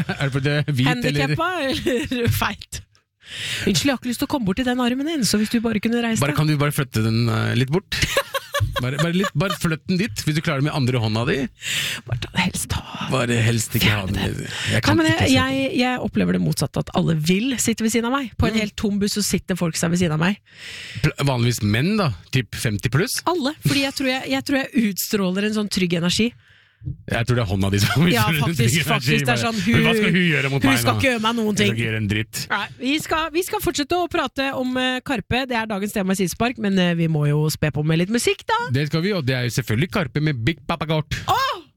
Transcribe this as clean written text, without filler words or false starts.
det fordi det er hvit handicappa eller feit? Unnskyld, jeg har ikke lyst til å komme bort til den armen din, så hvis du bare kunne reise deg. Kan du bare flytte den litt bort? Bare flytt den dit, hvis du klarer det med andre hånda di. Bare ta det helst av. Bare helst ikke ha den. Jeg opplever det motsatte, at alle vil sitte ved siden av meg. På en helt tom buss så sitter folk seg ved siden av meg. Vanligvis menn da, typ 50 pluss? Alle, fordi jeg tror jeg utstråler en sånn trygg energi. Jeg tror det er hånda di som Ja, faktisk, det er sånn hva skal hun gjøre mot meg nå? Hun skal ikke gjøre meg noen ting. Hun skal ikke gjøre en dritt. Nei, vi skal fortsette å prate om Karpe. Det er dagens tema i Sidespark, men vi må jo spe på med litt musikk da. Det skal vi, og det er jo selvfølgelig Karpe med Big Papa Gort. Åh!